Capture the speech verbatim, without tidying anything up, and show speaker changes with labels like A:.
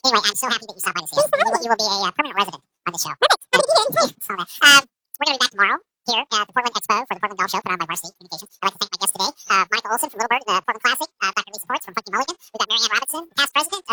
A: Anyway, I'm so happy that you stopped by to see us. You will, you will be a uh, permanent resident on the show. Perfect. So, uh, um, we're going to be back tomorrow here at the Portland Expo for the Portland Golf Show put on by Varsity Communications. I'd like to thank my guest today, uh, Michael Olson from Little Bird, the Portland Classic,